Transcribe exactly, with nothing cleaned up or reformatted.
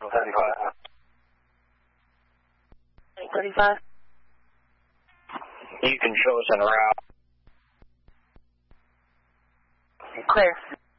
thirty-five. thirty-five. You can show us en route. Clear.